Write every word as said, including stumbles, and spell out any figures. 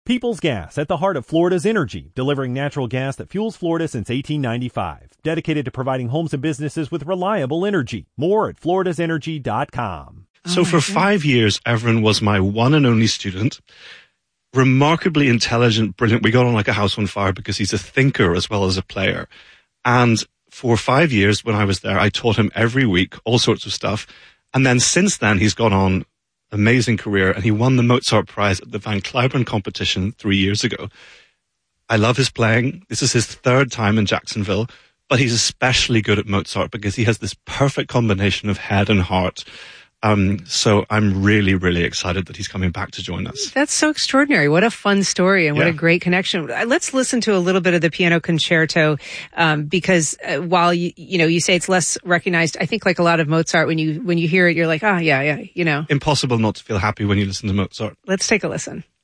People's Gas, at the heart of Florida's energy, delivering natural gas that fuels Florida since eighteen ninety-five. Dedicated to providing homes and businesses with reliable energy. More at floridas energy dot com. So oh for God. five years, Everin was my one and only student. Remarkably intelligent, brilliant. We got on like a house on fire because he's a thinker as well as a player. And for five years when I was there, I taught him every week all sorts of stuff. And then since then, he's gone on amazing career, and he won the Mozart Prize at the Van Cliburn competition three years ago. I love his playing. This is his third time in Jacksonville, but he's especially good at Mozart because he has this perfect combination of head and heart. Um, so I'm really, really excited that he's coming back to join us. That's so extraordinary. What a fun story and what yeah. a great connection. Let's listen to a little bit of the piano concerto, um, because uh, while you, you know, you say it's less recognized, I think like a lot of Mozart, when you, when you hear it, you're like, oh yeah, yeah, you know. Impossible not to feel happy when you listen to Mozart. Let's take a listen.